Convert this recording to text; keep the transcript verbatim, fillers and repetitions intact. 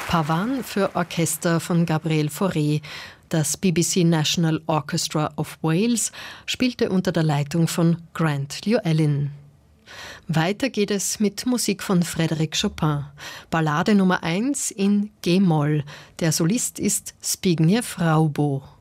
Pavan für Orchester von Gabriel Fauré. Das B B C National Orchestra of Wales spielte unter der Leitung von Grant Llewellyn. Weiter geht es mit Musik von Frédéric Chopin. Ballade Nummer eins in G-Moll. Der Solist ist Zbigniew Raubo.